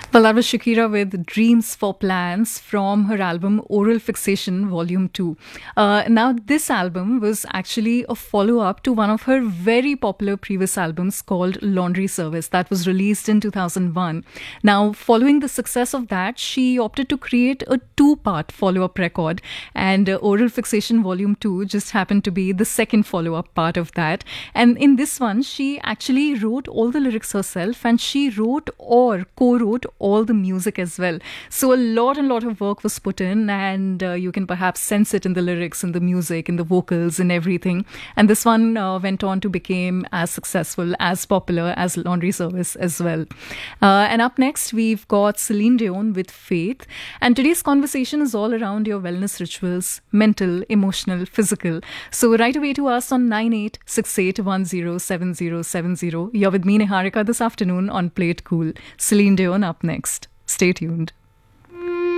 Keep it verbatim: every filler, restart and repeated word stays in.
Well, that was Shakira with Dreams for Plans from her album Oral Fixation Volume two. Uh, now, this album was actually a follow up to one of her very popular previous albums called Laundry Service that was released in two thousand one. Now, following the success of that, she opted to create a two part follow up record, and uh, Oral Fixation Volume two just happened to be the second follow up part of that. And in this one, she actually wrote all the lyrics herself, and she wrote or co wrote all the music as well. So a lot and lot of work was put in, and uh, you can perhaps sense it in the lyrics, in the music, in the vocals, and everything. And this one uh, went on to become as successful, as popular as Laundry Service as well. Uh, and up next, we've got Celine Dion with Faith. And today's conversation is all around your wellness rituals, mental, emotional, physical. So write away to us on nine eight six eight one zero seven zero seven zero. You're with me, Niharika, this afternoon on Play It Cool. Celine Dion up next. Stay tuned.